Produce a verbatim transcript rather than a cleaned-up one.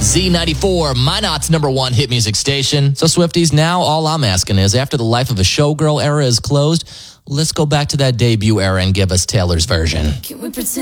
Z ninety-four, Minot's number one hit music station. So Swifties, now all I'm asking is, after the Life of a Showgirl era is closed, let's go back to that debut era and give us Taylor's version. Can we pretend